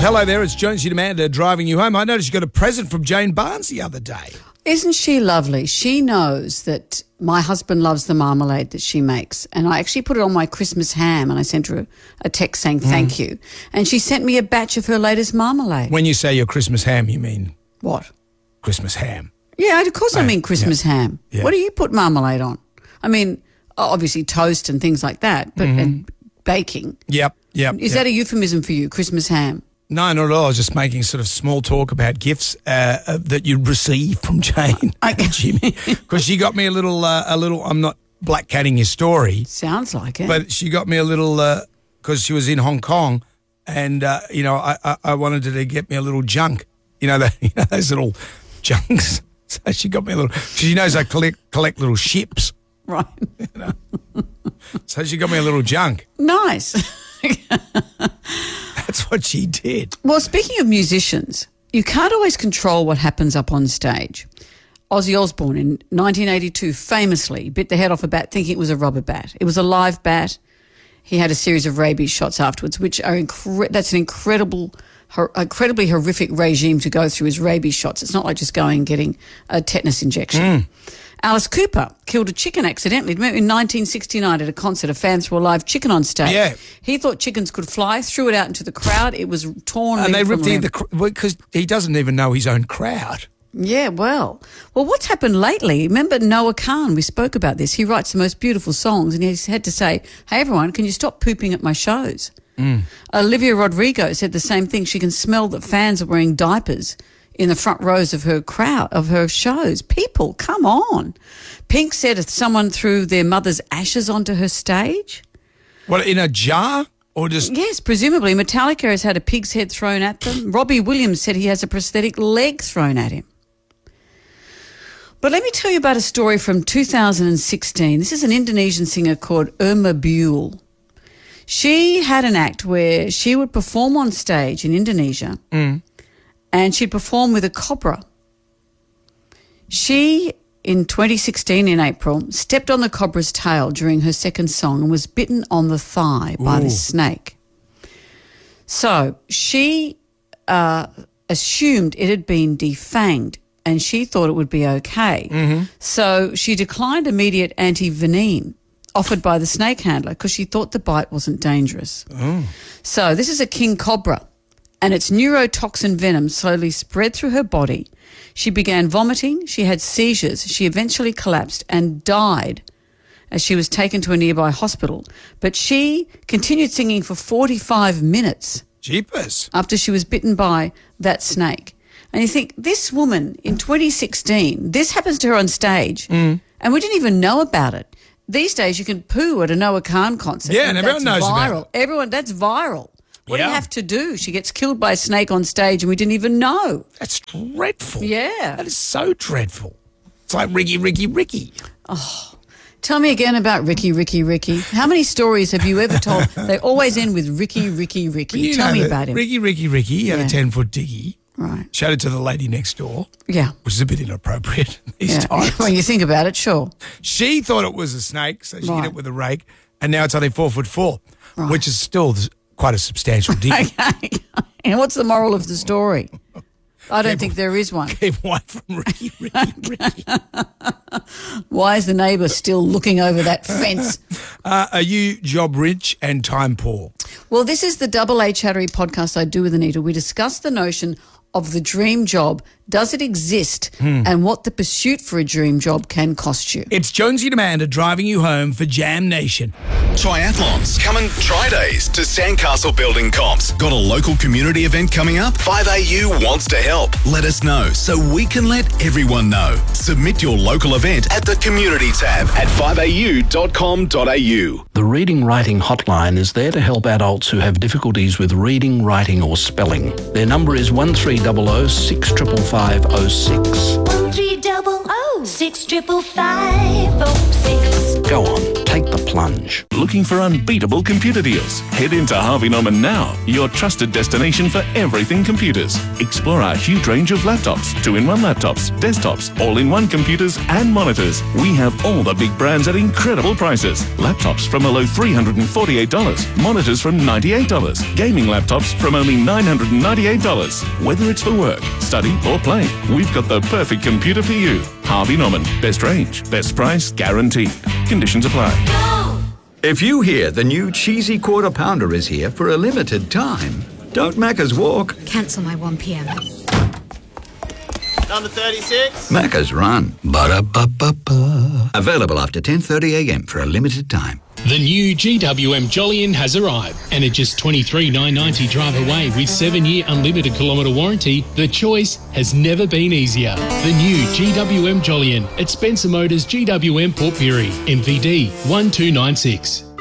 hello there. It's Jonesy and Amanda driving you home. I noticed you got a present from Jane Barnes the other day. Isn't she lovely? She knows that my husband loves the marmalade that she makes. And I actually put it on my Christmas ham and I sent her a text saying thank you. And she sent me a batch of her latest marmalade. When you say your Christmas ham, you mean What? Christmas ham. Yeah, of course I mean Christmas ham. Yeah. What do you put marmalade on? I mean, obviously toast and things like that, but and baking. Yep. Is that a euphemism for you, Christmas ham? No, not at all. I was just making sort of small talk about gifts that you received from Jane and Jimmy. Because she got me a little, I'm not black catting your story. Sounds like it. But she got me a little, because she was in Hong Kong and, I wanted her to get me a little junk. Those little junks. So she got me a little, she knows I collect little ships. Right. So she got me a little junk. Nice. That's what she did. Well, speaking of musicians, you can't always control what happens up on stage. Ozzy Osbourne in 1982 famously bit the head off a bat thinking it was a rubber bat. It was a live bat. He had a series of rabies shots afterwards, which are that's an incredibly horrific regime to go through, is rabies shots. It's not like just going and getting a tetanus injection. Alice Cooper killed a chicken accidentally. Remember in 1969 at a concert, a fan threw a live chicken on stage. Yeah. He thought chickens could fly, threw it out into the crowd. It was torn. And they ripped in because he doesn't even know his own crowd. Yeah, well, what's happened lately? Remember Noah Khan? We spoke about this. He writes the most beautiful songs, and he's had to say, "Hey, everyone, can you stop pooping at my shows?" Olivia Rodrigo said the same thing. She can smell that fans are wearing diapers in the front rows of her shows. People, come on. Pink said if someone threw their mother's ashes onto her stage. What, in a jar or just? Yes, presumably. Metallica has had a pig's head thrown at them. Robbie Williams said he has a prosthetic leg thrown at him. But let me tell you about a story from 2016. This is an Indonesian singer called Irma Buell. She had an act where she would perform on stage in Indonesia and she'd perform with a cobra. She, in 2016 in April, stepped on the cobra's tail during her second song and was bitten on the thigh by this snake. So she assumed it had been defanged and she thought it would be okay. So she declined immediate anti-venin offered by the snake handler because she thought the bite wasn't dangerous. So this is a king cobra, and its neurotoxin venom slowly spread through her body. She began vomiting, she had seizures, she eventually collapsed and died as she was taken to a nearby hospital. But she continued singing for 45 minutes. Jeepers. After she was bitten by that snake. And you think, this woman in 2016, this happens to her on stage, and we didn't even know about it. These days you can poo at a Noah Khan concert. Yeah, and everyone knows about it. That's viral. What do you have to do? She gets killed by a snake on stage and we didn't even know. That's dreadful. Yeah. That is so dreadful. It's like Ricky. Oh, tell me again about Ricky. How many stories have you ever told? They always end with Ricky. Tell me about him. Ricky had a 10-foot diggy. Right. Showed it to the lady next door. Yeah. Which is a bit inappropriate these times. When you think about it, sure. She thought it was a snake, so she hit it with a rake, and now it's only 4'4", which is still quite a substantial dig. Okay. And what's the moral of the story? I don't think there is one. Keep away from Ricky. Why is the neighbour still looking over that fence? Are you job rich and time poor? Well, this is the Double A Chattery podcast I do with Anita. We discuss the notion of the dream job. Does it exist? And what the pursuit for a dream job can cost you. It's Jonesy and Amanda driving you home for Jam Nation. Triathlons. Come and try days to Sandcastle Building Comps. Got a local community event coming up? 5AU wants to help. Let us know so we can let everyone know. Submit your local event at the community tab at 5au.com.au. The Reading Writing Hotline is there to help adults who have difficulties with reading, writing or spelling. Their number is 1300 655 06. 1300 655 06. Go on, take take the plunge. Looking for unbeatable computer deals? Head into Harvey Norman now, your trusted destination for everything computers. Explore our huge range of laptops, 2-in-1 laptops, desktops, all-in-one computers and monitors. We have all the big brands at incredible prices. Laptops from a low $348, monitors from $98, gaming laptops from only $998. Whether it's for work, study or play, we've got the perfect computer for you. Harvey Norman. Best range, best price, guaranteed. Conditions apply. If you hear the new cheesy quarter pounder is here for a limited time, don't Macca's walk. Cancel my 1 p.m. Number 36. Macca's run. Ba-da-ba-ba-ba. Available after 10:30 a.m. for a limited time. The new GWM Jolyon has arrived, and at just $23,990 drive away with 7-year unlimited kilometre warranty, the choice has never been easier. The new GWM Jolyon at Spencer Motors GWM Port Pirie, MVD 1296.